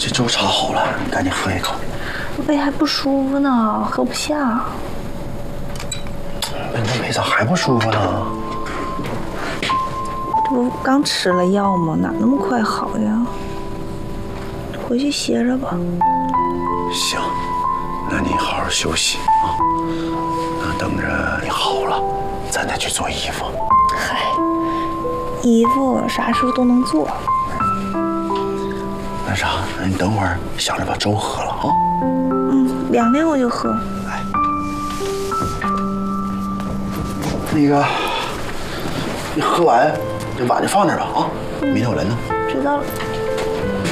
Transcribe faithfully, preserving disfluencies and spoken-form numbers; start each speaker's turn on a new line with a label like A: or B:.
A: 这粥炒好了，你赶紧喝一口。
B: 我胃还不舒服呢，喝不下。
A: 那你胃咋还不舒服呢？
B: 这不刚吃了药吗？哪那么快好呀？回去歇着吧。
A: 行，那你好好休息啊。那等着你好了，咱再去做衣服。
B: 嗨，衣服啥时候都能做。
A: 那啥，那你等会儿想着把粥喝了啊。
B: 嗯，凉凉我就喝。
A: 来，那个，你喝完这碗就放这儿吧啊，明天我来弄。
B: 知道了。